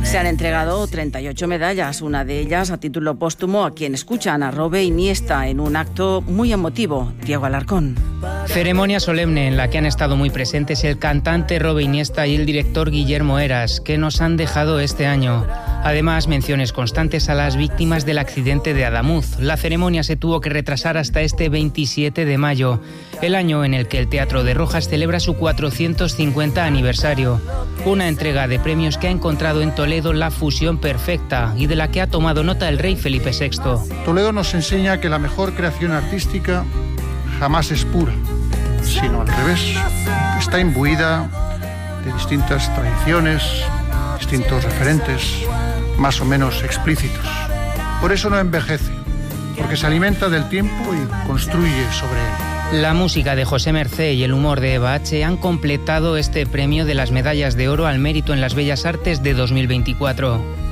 Se han entregado 38 medallas, una de ellas a título póstumo a quien escuchan a Robe Iniesta en un acto muy emotivo. Diego Alarcón. Ceremonia solemne en la que han estado muy presentes el cantante Robe Iniesta y el director Guillermo Heras, que nos han dejado este año. Además, menciones constantes a las víctimas del accidente de Adamuz. La ceremonia se tuvo que retrasar hasta este 27 de mayo, el año en el que el Teatro de Rojas celebra su 450 aniversario. Una entrega de premios que ha encontrado en Toledo la fusión perfecta y de la que ha tomado nota el rey Felipe VI. Toledo nos enseña que la mejor creación artística jamás es pura, sino al revés. Está imbuida de distintas tradiciones, distintos referentes, más o menos explícitos. Por eso no envejece, porque se alimenta del tiempo y construye sobre él. La música de José Mercé y el humor de Eva H. han completado este premio de las medallas de oro al mérito en las Bellas Artes de 2024.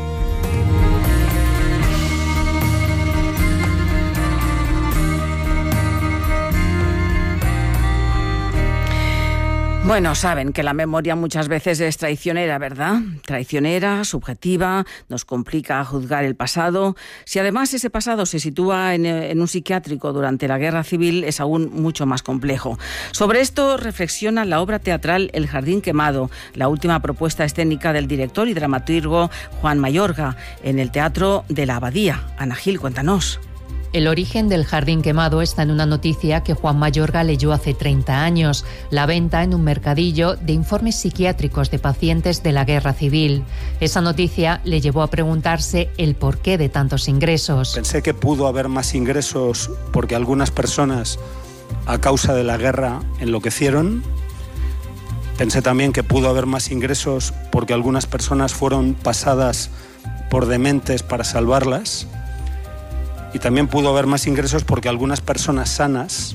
Bueno, saben que la memoria muchas veces es traicionera, ¿verdad? Traicionera, subjetiva, nos complica juzgar el pasado. Si además ese pasado se sitúa en un psiquiátrico durante la Guerra Civil, es aún mucho más complejo. Sobre esto reflexiona la obra teatral El Jardín Quemado, la última propuesta escénica del director y dramaturgo Juan Mayorga, en el Teatro de la Abadía. Ana Gil, cuéntanos. El origen del Jardín Quemado está en una noticia que Juan Mayorga leyó hace 30 años, la venta en un mercadillo de informes psiquiátricos de pacientes de la Guerra Civil. Esa noticia le llevó a preguntarse el porqué de tantos ingresos. Pensé que pudo haber más ingresos porque algunas personas, a causa de la guerra, enloquecieron. Pensé también que pudo haber más ingresos porque algunas personas fueron pasadas por dementes para salvarlas. Y también pudo haber más ingresos porque algunas personas sanas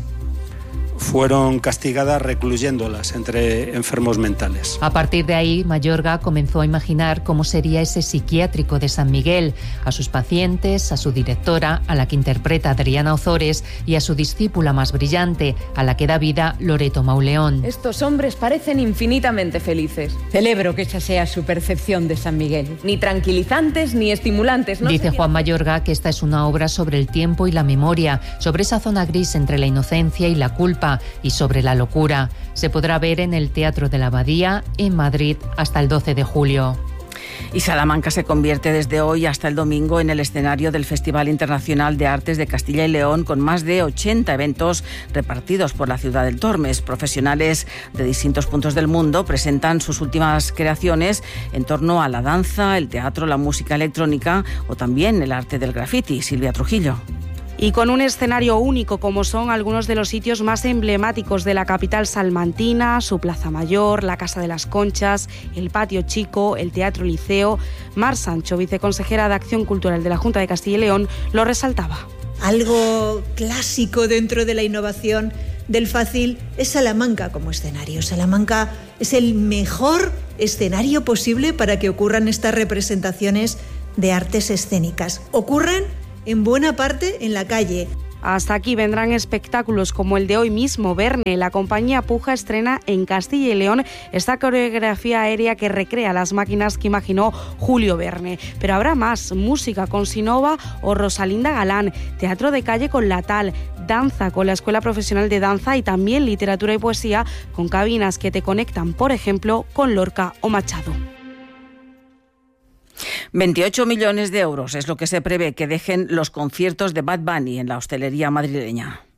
fueron castigadas recluyéndolas entre enfermos mentales. A partir de ahí, Mayorga comenzó a imaginar cómo sería ese psiquiátrico de San Miguel, a sus pacientes, a su directora, a la que interpreta Adriana Ozores, y a su discípula más brillante, a la que da vida Loreto Mauleón. Estos hombres parecen infinitamente felices. Celebro que esa sea su percepción de San Miguel. Ni tranquilizantes ni estimulantes. No Dice Juan Mayorga que esta es una obra sobre el tiempo y la memoria, sobre esa zona gris entre la inocencia y la culpa, y sobre la locura. Se podrá ver en el Teatro de la Abadía, en Madrid, hasta el 12 de julio. Y Salamanca se convierte desde hoy hasta el domingo en el escenario del Festival Internacional de Artes de Castilla y León, con más de 80 eventos repartidos por la ciudad del Tormes. Profesionales de distintos puntos del mundo presentan sus últimas creaciones en torno a la danza, el teatro, la música electrónica o también el arte del graffiti. Silvia Trujillo. Y con un escenario único, como son algunos de los sitios más emblemáticos de la capital salmantina, su Plaza Mayor, la Casa de las Conchas, el Patio Chico, el Teatro Liceo. Mar Sancho, viceconsejera de Acción Cultural de la Junta de Castilla y León, lo resaltaba. Algo clásico dentro de la innovación del fácil es Salamanca como escenario. Salamanca es el mejor escenario posible para que ocurran estas representaciones de artes escénicas. Ocurren en buena parte en la calle. Hasta aquí vendrán espectáculos como el de hoy mismo. Verne, la compañía Puja, estrena en Castilla y León esta coreografía aérea que recrea las máquinas que imaginó Julio Verne. Pero habrá más: música con Sinova o Rosalinda Galán, teatro de calle con La Tal, danza con la Escuela Profesional de Danza y también literatura y poesía con cabinas que te conectan, por ejemplo, con Lorca o Machado. 28 millones de euros es lo que se prevé que dejen los conciertos de Bad Bunny en la hostelería madrileña.